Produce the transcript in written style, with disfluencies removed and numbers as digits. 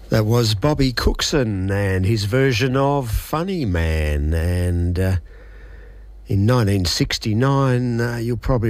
That was Bobby Cookson and his version of Funny Man. And in 1969, you'll probably